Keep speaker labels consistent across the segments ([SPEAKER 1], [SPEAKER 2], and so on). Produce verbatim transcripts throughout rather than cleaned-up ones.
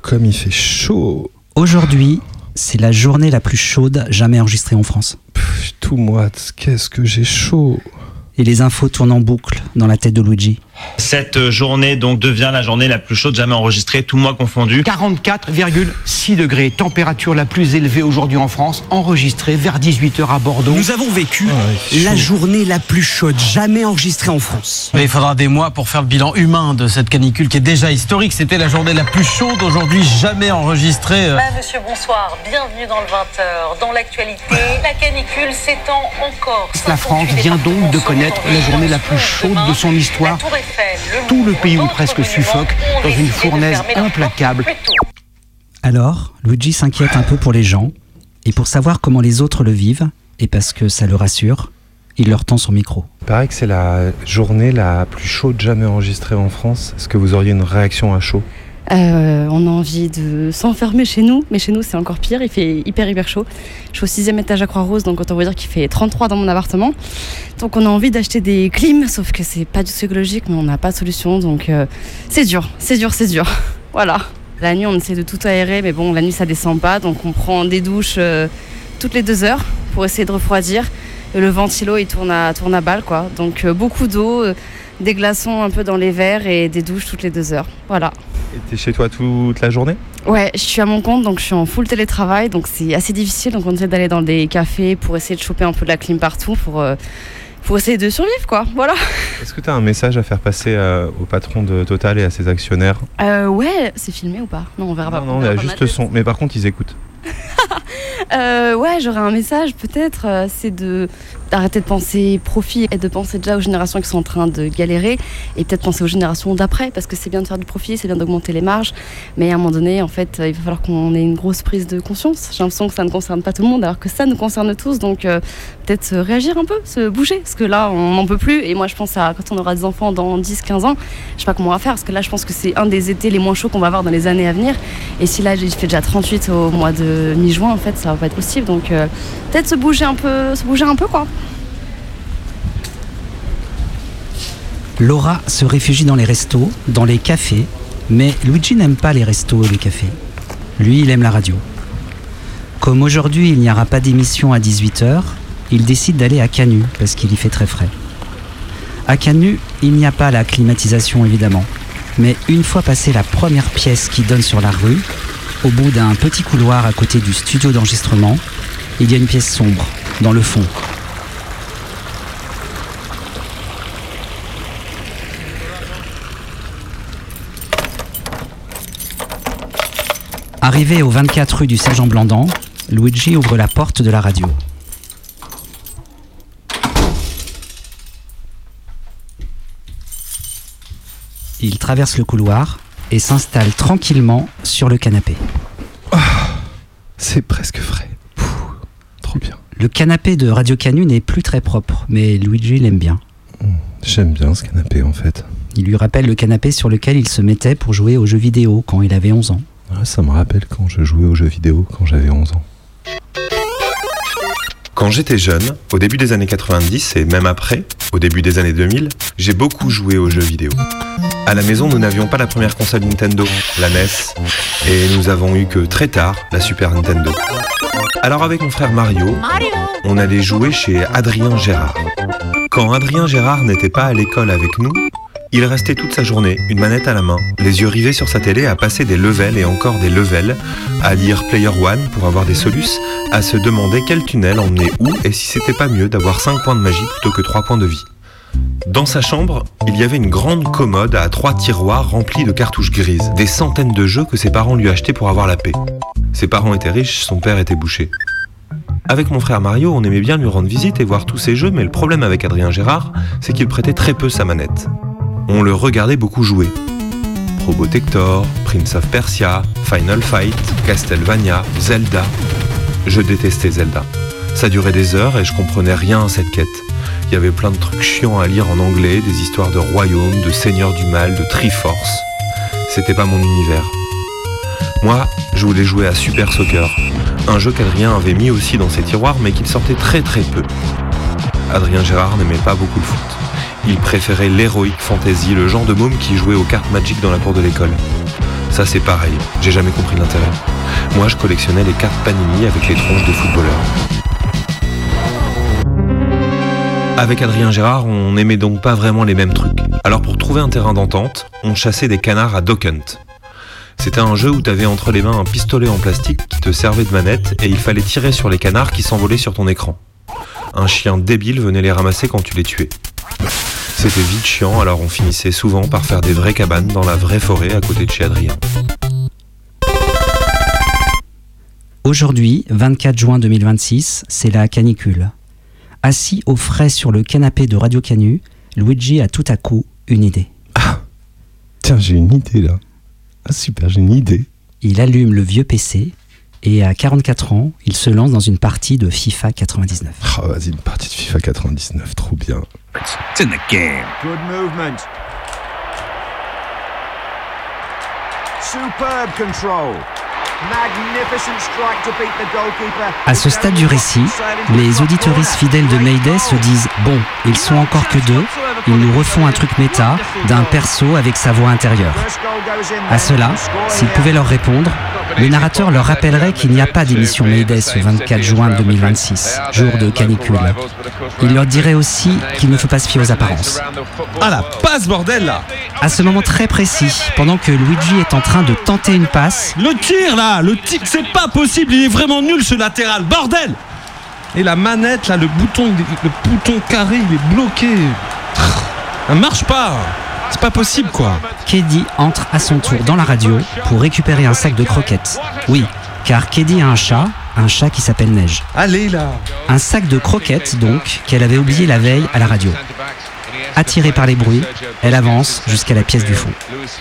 [SPEAKER 1] comme il fait chaud.
[SPEAKER 2] Aujourd'hui, c'est la journée la plus chaude jamais enregistrée en France.
[SPEAKER 1] Pff, tout moite, qu'est-ce que j'ai chaud.
[SPEAKER 2] Et les infos tournent en boucle dans la tête de Luigi.
[SPEAKER 3] Cette journée donc devient la journée la plus chaude jamais enregistrée, tout mois confondu.
[SPEAKER 4] quarante-quatre virgule six degrés, température la plus élevée aujourd'hui en France, enregistrée vers dix-huit heures à Bordeaux.
[SPEAKER 5] Nous avons vécu
[SPEAKER 1] Ah,
[SPEAKER 5] la journée la plus chaude jamais enregistrée en France.
[SPEAKER 6] Mais il faudra des mois pour faire le bilan humain de cette canicule qui est déjà historique. C'était la journée la plus chaude aujourd'hui jamais enregistrée.
[SPEAKER 7] Bah, monsieur, bonsoir. Bienvenue dans le vingt heures. Dans l'actualité, la canicule s'étend encore.
[SPEAKER 4] La France vient donc de connaître la journée la plus chaude de son histoire. Tout le pays ou presque suffoque dans une fournaise implacable.
[SPEAKER 2] Alors, Luigi s'inquiète un peu pour les gens, et pour savoir comment les autres le vivent, et parce que ça le rassure, il leur tend son micro.
[SPEAKER 1] Il paraît que c'est la journée la plus chaude jamais enregistrée en France. Est-ce que vous auriez une réaction à chaud ?
[SPEAKER 8] Euh, on a envie de s'enfermer chez nous, mais chez nous c'est encore pire, il fait hyper hyper chaud. Je suis au sixième étage à Croix-Rose, donc autant vous dire qu'il fait trente-trois dans mon appartement. Donc on a envie d'acheter des clims, sauf que c'est pas du tout écologique, mais on n'a pas de solution, donc euh, c'est dur, c'est dur, c'est dur. Voilà. La nuit on essaie de tout aérer, mais bon la nuit ça descend pas, donc on prend des douches euh, toutes les deux heures pour essayer de refroidir. Et le ventilo il tourne à, tourne à balle quoi, donc euh, beaucoup d'eau, euh, des glaçons un peu dans les verres et des douches toutes les deux heures. Voilà.
[SPEAKER 1] Et t'es chez toi toute la journée ?
[SPEAKER 8] Ouais, je suis à mon compte, donc je suis en full télétravail, donc c'est assez difficile. Donc on essaie d'aller dans des cafés pour essayer de choper un peu de la clim partout, pour, euh, pour essayer de survivre, quoi. Voilà.
[SPEAKER 1] Est-ce que t'as un message à faire passer euh, au patron de Total et à ses actionnaires ?
[SPEAKER 8] Euh, ouais, c'est filmé ou pas ? Non, on verra pas.
[SPEAKER 1] Non, non, il y a juste le son. Mais par contre, ils écoutent.
[SPEAKER 8] euh, ouais, j'aurais un message peut-être, euh, c'est de d'arrêter de penser profit et de penser déjà aux générations qui sont en train de galérer et peut-être penser aux générations d'après, parce que c'est bien de faire du profit, c'est bien d'augmenter les marges, mais à un moment donné, en fait, il va falloir qu'on ait une grosse prise de conscience. J'ai l'impression que ça ne concerne pas tout le monde, alors que ça nous concerne tous, donc euh, peut-être réagir un peu, se bouger, parce que là, on n'en peut plus, et moi je pense à quand on aura des enfants dans dix quinze ans, je sais pas comment on va faire, parce que là, je pense que c'est un des étés les moins chauds qu'on va avoir dans les années à venir, et si là, il fait déjà trente-huit au mois de mi-juin, en fait, ça va pas être possible, donc euh, peut-être se bouger un peu, se bouger un peu, quoi.
[SPEAKER 2] Laura se réfugie dans les restos, dans les cafés, mais Luigi n'aime pas les restos et les cafés. Lui, il aime la radio. Comme aujourd'hui, il n'y aura pas d'émission à dix-huit heures, il décide d'aller à Canu, parce qu'il y fait très frais. À Canu, il n'y a pas la climatisation, évidemment. Mais une fois passé la première pièce qui donne sur la rue, au bout d'un petit couloir à côté du studio d'enregistrement, il y a une pièce sombre, dans le fond. Arrivé au vingt-quatre rue du Sergent Blandan, Luigi ouvre la porte de la radio. Il traverse le couloir et s'installe tranquillement sur le canapé.
[SPEAKER 1] Oh, c'est presque frais. Pouh, trop bien.
[SPEAKER 2] Le canapé de Radio Canu n'est plus très propre, mais Luigi l'aime bien.
[SPEAKER 1] J'aime bien ce canapé en fait.
[SPEAKER 2] Il lui rappelle le canapé sur lequel il se mettait pour jouer aux jeux vidéo quand il avait onze ans.
[SPEAKER 1] Ouais, ça me rappelle quand je jouais aux jeux vidéo quand j'avais onze ans.
[SPEAKER 9] Quand j'étais jeune, au début des années quatre-vingt-dix et même après, au début des années deux mille, j'ai beaucoup joué aux jeux vidéo. À la maison, nous n'avions pas la première console Nintendo, la N E S, et nous avons eu que très tard la Super Nintendo. Alors avec mon frère Mario, on allait jouer chez Adrien Gérard. Quand Adrien Gérard n'était pas à l'école avec nous, il restait toute sa journée, une manette à la main, les yeux rivés sur sa télé, à passer des levels et encore des levels, à lire Player One pour avoir des solus, à se demander quel tunnel emmenait où et si c'était pas mieux d'avoir cinq points de magie plutôt que trois points de vie. Dans sa chambre, il y avait une grande commode à trois tiroirs remplis de cartouches grises, des centaines de jeux que ses parents lui achetaient pour avoir la paix. Ses parents étaient riches, son père était boucher. Avec mon frère Mario, on aimait bien lui rendre visite et voir tous ces jeux, mais le problème avec Adrien Gérard, c'est qu'il prêtait très peu sa manette. On le regardait beaucoup jouer. Probotector, Prince of Persia, Final Fight, Castlevania, Zelda. Je détestais Zelda. Ça durait des heures et je comprenais rien à cette quête. Il y avait plein de trucs chiants à lire en anglais, des histoires de royaumes, de seigneurs du mal, de Triforce. C'était pas mon univers. Moi, je voulais jouer à Super Soccer, un jeu qu'Adrien avait mis aussi dans ses tiroirs mais qu'il sortait très très peu. Adrien Gérard n'aimait pas beaucoup le foot. Il préférait l'heroic fantasy, le genre de môme qui jouait aux cartes Magic dans la cour de l'école. Ça c'est pareil, j'ai jamais compris l'intérêt. Moi je collectionnais les cartes Panini avec les tronches de footballeurs. Avec Adrien Gérard, on n'aimait donc pas vraiment les mêmes trucs. Alors pour trouver un terrain d'entente, on chassait des canards à Duck Hunt. C'était un jeu où t'avais entre les mains un pistolet en plastique qui te servait de manette et il fallait tirer sur les canards qui s'envolaient sur ton écran. Un chien débile venait les ramasser quand tu les tuais. C'était vite chiant, alors on finissait souvent par faire des vraies cabanes dans la vraie forêt à côté de chez Adrien.
[SPEAKER 2] Aujourd'hui, vingt-quatre juin deux mille vingt-six, c'est la canicule. Assis au frais sur le canapé de Radio Canu, Luigi a tout à coup une idée.
[SPEAKER 1] Ah, tiens, j'ai une idée là. Ah super, j'ai une idée.
[SPEAKER 2] Il allume le vieux P C et à quarante-quatre ans, il se lance dans une partie de FIFA quatre-vingt-dix-neuf.
[SPEAKER 1] Ah oh, vas-y, une partie de FIFA quatre-vingt-dix-neuf, trop bien.
[SPEAKER 10] It's in the game.
[SPEAKER 11] Good movement. Superb control.
[SPEAKER 2] À ce stade du récit, les auditeuristes fidèles de Mayday se disent « Bon, ils sont encore que deux, ils nous refont un truc méta d'un perso avec sa voix intérieure. » À cela, s'ils pouvaient leur répondre, le narrateur leur rappellerait qu'il n'y a pas d'émission Mayday ce vingt-quatre juin deux mille vingt-six, jour de canicule. Il leur dirait aussi qu'il ne faut pas se fier aux apparences.
[SPEAKER 12] Ah la passe bordel là!
[SPEAKER 2] À ce moment très précis, pendant que Luigi est en train de tenter une passe...
[SPEAKER 12] Le tir là! Le tir, c'est pas possible, il est vraiment nul ce latéral, bordel! Et la manette là, le bouton, le bouton carré, il est bloqué. Ça marche pas! C'est pas possible quoi!
[SPEAKER 2] Keddy entre à son tour dans la radio pour récupérer un sac de croquettes. Oui, car Keddy a un chat, un chat qui s'appelle Neige.
[SPEAKER 12] Allez là!
[SPEAKER 2] Un sac de croquettes donc, qu'elle avait oublié la veille à la radio. Attirée par les bruits, elle avance jusqu'à la pièce du fond.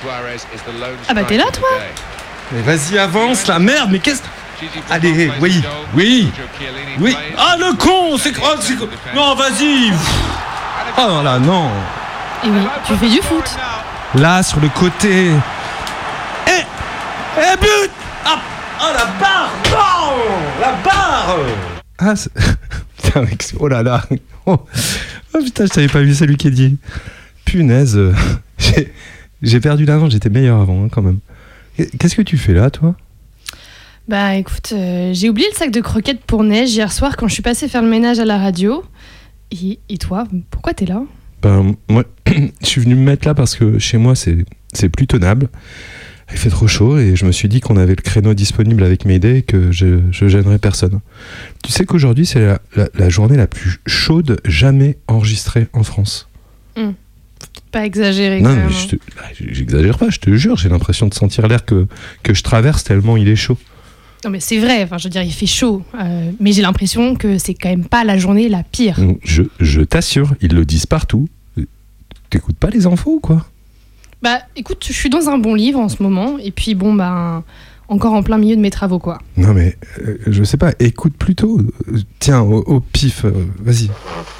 [SPEAKER 13] Ah bah t'es là toi?
[SPEAKER 12] Mais vas-y avance là, merde, mais qu'est-ce... Allez, oui, oui, oui. Ah le con, c'est... Oh, c'est... Non, vas-y. Oh non là, non.
[SPEAKER 13] Et oui, tu fais du foot.
[SPEAKER 12] Là, sur le côté... Eh Eh, but. Ah, oh la barre. Non, la barre.
[SPEAKER 1] Ah, c'est... Putain, mec, oh là là. Oh. Oh putain, je t'avais pas vu, salut Keddy. Punaise, euh, j'ai, j'ai perdu l'avant, j'étais meilleur avant hein, quand même. Qu'est-ce que tu fais là, toi?
[SPEAKER 13] Bah écoute, euh, j'ai oublié le sac de croquettes pour Neige hier soir quand je suis passée faire le ménage à la radio. Et, et toi, pourquoi t'es là?
[SPEAKER 1] Ben, moi, je suis venu me mettre là parce que chez moi, c'est, c'est plus tenable. Il fait trop chaud et je me suis dit qu'on avait le créneau disponible avec Mayday et que je, je gênerais personne. Tu sais qu'aujourd'hui, c'est la, la, la journée la plus chaude jamais enregistrée en France.
[SPEAKER 13] Mmh. Pas exagéré.
[SPEAKER 1] Non,
[SPEAKER 13] quand
[SPEAKER 1] mais
[SPEAKER 13] même.
[SPEAKER 1] je te, j'exagère pas, je te jure, j'ai l'impression de sentir l'air que, que je traverse tellement il est chaud.
[SPEAKER 13] Non mais c'est vrai, enfin, je veux dire, il fait chaud, euh, mais j'ai l'impression que c'est quand même pas la journée la pire.
[SPEAKER 1] Je, je t'assure, ils le disent partout. T'écoutes pas les infos ou quoi?
[SPEAKER 13] Bah écoute, je suis dans un bon livre en ce moment, et puis bon, bah encore en plein milieu de mes travaux quoi.
[SPEAKER 1] Non mais, euh, je sais pas, écoute plutôt. Tiens, au, au pif, euh, vas-y.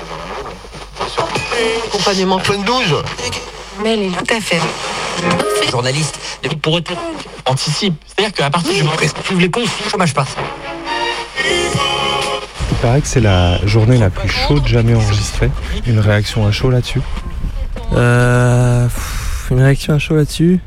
[SPEAKER 14] Accompagnement plein de douze.
[SPEAKER 15] Mais elle est tout à fait.
[SPEAKER 14] Journaliste, pour eux, anticipe. C'est-à-dire qu'à partir du moment où les cons, le chômage passe.
[SPEAKER 1] Il paraît que c'est la journée la plus chaude jamais enregistrée. Une réaction à chaud là-dessus?
[SPEAKER 16] Euh... Pff, une réaction à chaud là-dessus?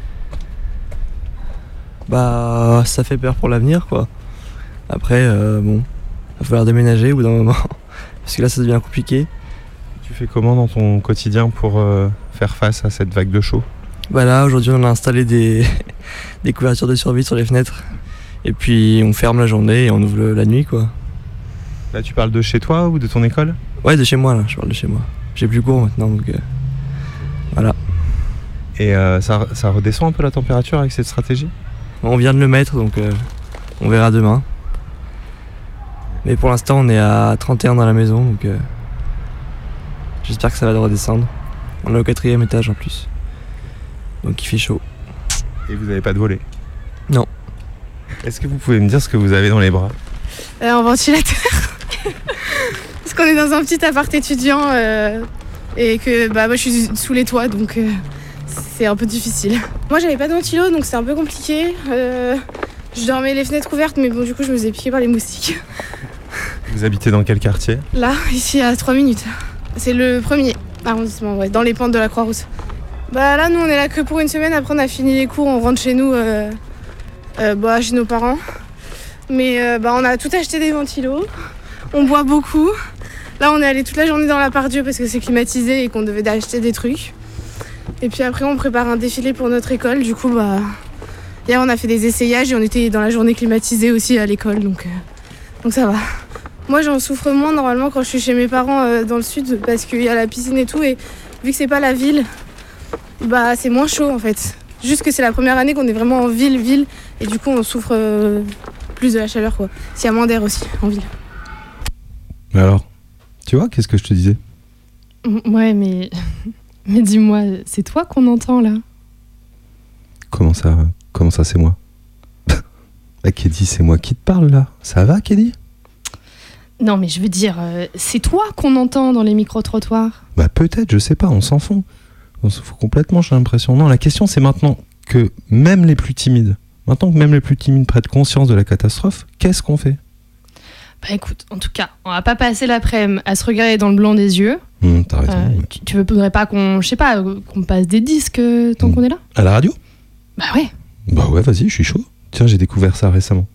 [SPEAKER 16] Bah... ça fait peur pour l'avenir, quoi. Après, euh, bon... va falloir déménager au bout d'un moment. Parce que là, ça devient compliqué.
[SPEAKER 1] Tu fais comment dans ton quotidien pour euh, faire face à cette vague de chaud?
[SPEAKER 16] Bah là, aujourd'hui, on a installé des... des couvertures de survie sur les fenêtres. Et puis, on ferme la journée et on ouvre le... la nuit, quoi.
[SPEAKER 1] Là, tu parles de chez toi ou de ton école?
[SPEAKER 16] Ouais, de chez moi, là. Je parle de chez moi. J'ai plus cours maintenant, donc... Euh... Voilà.
[SPEAKER 1] Et euh, ça, ça redescend un peu la température avec cette stratégie?
[SPEAKER 16] On vient de le mettre, donc euh, on verra demain. Mais pour l'instant, on est à trente et un dans la maison, donc euh, j'espère que ça va redescendre. On est au quatrième étage en plus, donc il fait chaud.
[SPEAKER 1] Et vous n'avez pas de volet?
[SPEAKER 16] Non.
[SPEAKER 1] Est-ce que vous pouvez me dire ce que vous avez dans les bras?
[SPEAKER 17] euh, Un ventilateur. Parce qu'on est dans un petit appart étudiant euh, et que bah, moi je suis sous les toits, donc euh, c'est un peu difficile. Moi j'avais pas de ventilo, donc c'est un peu compliqué. Euh, je dormais les fenêtres ouvertes, mais bon du coup je me faisais piquer par les moustiques.
[SPEAKER 1] Vous habitez dans quel quartier?
[SPEAKER 17] Là, ici à trois minutes. C'est le premier arrondissement, ouais, dans les pentes de la Croix-Rousse. Bah là, nous, on est là que pour une semaine. Après, on a fini les cours, on rentre chez nous, euh, euh, bah, chez nos parents. Mais euh, bah, on a tout acheté des ventilos. On boit beaucoup. Là, on est allé toute la journée dans la Part-Dieu parce que c'est climatisé et qu'on devait acheter des trucs. Et puis après, on prépare un défilé pour notre école. Du coup, bah, hier, on a fait des essayages et on était dans la journée climatisée aussi à l'école. Donc, euh, donc ça va. Moi, j'en souffre moins normalement quand je suis chez mes parents euh, dans le sud parce qu'il y a la piscine et tout. Et vu que c'est pas la ville, bah, c'est moins chaud en fait. Juste que c'est la première année qu'on est vraiment en ville, ville. Et du coup, on souffre euh, plus de la chaleur, quoi. S'il y a moins d'air aussi en ville.
[SPEAKER 1] Mais alors, tu vois, qu'est-ce que je te disais ?
[SPEAKER 13] Ouais, mais... Mais dis-moi, c'est toi qu'on entend, là ?
[SPEAKER 1] Comment ça, comment ça, c'est moi ? Bah, Kédi, c'est moi qui te parle, là. Ça va, Kédi ?
[SPEAKER 13] Non, mais je veux dire, euh, c'est toi qu'on entend dans les micro-trottoirs.
[SPEAKER 1] Bah peut-être, je sais pas, on s'en fout. On s'en fout complètement, j'ai l'impression. Non, la question, c'est maintenant que même les plus timides, maintenant que même les plus timides prennent conscience de la catastrophe, qu'est-ce qu'on fait ?
[SPEAKER 13] Bah écoute, en tout cas, on va pas passer l'après-midi à se regarder dans le blanc des yeux.
[SPEAKER 1] Mmh, t'as raison.
[SPEAKER 13] Euh, tu, tu voudrais pas qu'on, je sais pas, qu'on passe des disques tant mmh. qu'on est là ?
[SPEAKER 1] À la radio ?
[SPEAKER 13] Bah ouais.
[SPEAKER 1] Bah ouais, vas-y, je suis chaud. Tiens, j'ai découvert ça récemment.